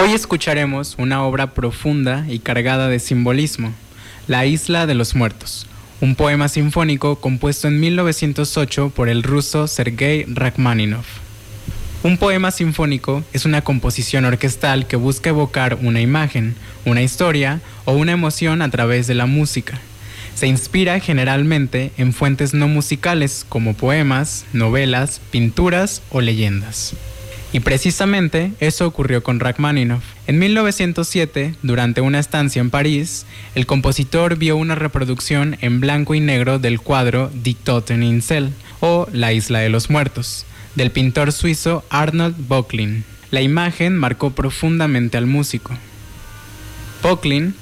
Hoy escucharemos una obra profunda y cargada de simbolismo, La Isla de los Muertos, un poema sinfónico compuesto en 1908 por el ruso Sergei Rachmaninoff. Un poema sinfónico es una composición orquestal que busca evocar una imagen, una historia o una emoción a través de la música. Se inspira generalmente en fuentes no musicales como poemas, novelas, pinturas o leyendas. Y precisamente eso ocurrió con Rachmaninoff. En 1907, durante una estancia en París, el compositor vio una reproducción en blanco y negro del cuadro Die Toten Insel, o La Isla de los Muertos, del pintor suizo Arnold Böcklin. La imagen marcó profundamente al músico. Böcklin